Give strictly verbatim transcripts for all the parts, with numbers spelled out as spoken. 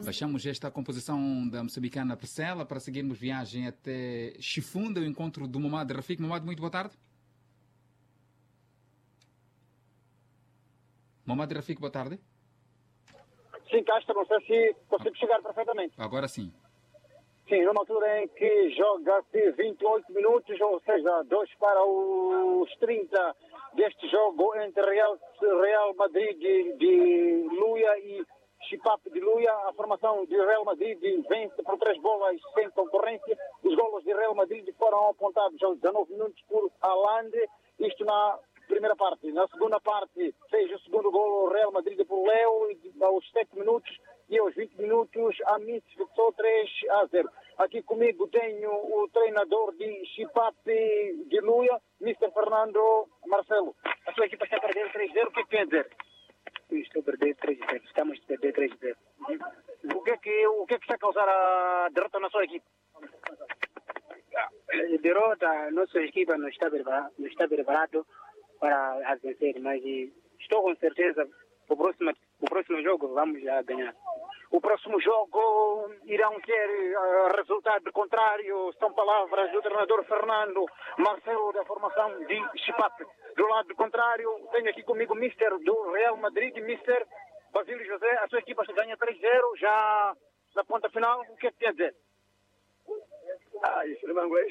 Baixamos esta composição da moçambicana Priscela para seguirmos viagem até Chifunda, o encontro do Momad Rafik. Momad, muito boa tarde. Momad Rafik, boa tarde. Sim, Castro, não sei se consigo chegar perfeitamente. Agora sim. Sim, numa altura em que joga-se vinte e oito minutos, ou seja, dois para os trinta deste jogo entre Real, Real Madrid de, de Luia e Chipap de Luia. A formação de Real Madrid vence por três bolas sem concorrência. Os golos de Real Madrid foram apontados aos dezanove minutos por Haaland, isto na primeira parte. Na segunda parte fez o segundo golo o Real Madrid por Leo aos sete minutos e aos vinte minutos a Miss fixou três a zero. Aqui comigo tenho o treinador de Chipap de Luia, mister Fernando Marcelo. A sua equipa está a perder três a zero, o que é que tem a dizer? Estou a perder três a zero, estamos a perder três a zero. O que é que, o que, é que está a causar a derrota na sua equipa? A derrota, a nossa equipa não está preparada, não está preparado para a vencer, mas estou com certeza que o próximo, o próximo jogo vamos a ganhar. O próximo jogo irão ter uh, resultado contrário, são palavras do treinador Fernando Marcelo da formação de Chipap. Do lado contrário, tenho aqui comigo o mister do Real Madrid, mister Basílio José. A sua equipa ganha três a zero, já na ponta final, o que é que tem a dizer? Ah, isso não é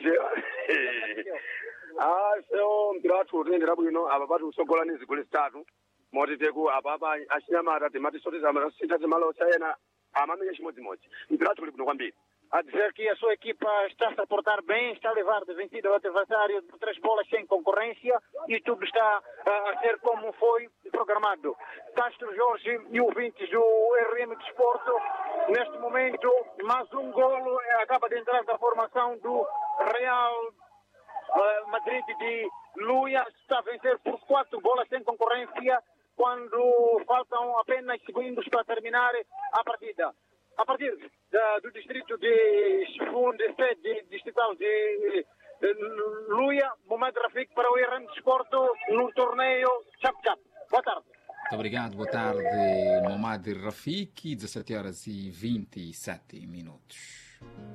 Ah, são grato, rendera bwino ababatu sokola nizigule statu motiteku ababa ashinyamata timati sotiza sita zimalo chayena amamenye chimodzimodzi mpiratu kuli bwino kwambiri. A dizer que a sua equipa está-se a portar bem, está a levar de vencida ao adversário por três bolas sem concorrência e tudo está uh, a ser como foi programado. Castro Jorge e ouvintes do R M Desporto, neste momento, mais um golo acaba de entrar da formação do Real uh, Madrid de Luia, está a vencer por quatro bolas sem concorrência quando faltam apenas segundos para terminar a partida. A partir da, do distrito de Chifunda, sede distrital de, de Luia, Momad Rafik para o R M Desporto no torneio Chap-Chap. Boa tarde. Muito obrigado, boa tarde, Momad Rafik, dezessete horas e vinte e sete minutos.